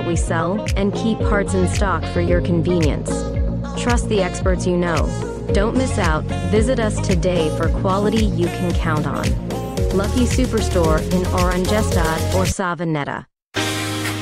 we sell, and keep parts in stock for your convenience. Trust the experts you know. Don't miss out. Visit us today for quality you can count on. Lucky Superstore in Oranjestad or Savanetta.